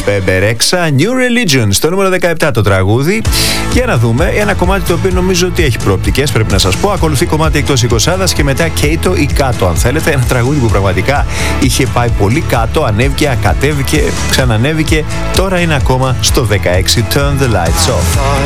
Bebe Rexha, New Religion, στο νούμερο 17 το τραγούδι. Για να δούμε ένα κομμάτι το οποίο νομίζω ότι έχει προοπτικές, πρέπει να σας πω. Ακολουθεί κομμάτι εκτός 20 και μετά Κέιτο ή κάτω, αν θέλετε. Ένα τραγούδι που πραγματικά είχε πάει πολύ κάτω, ανέβηκε, ακατέβηκε, ξανανέβηκε. Τώρα είναι ακόμα στο 16, Turn the Lights Off.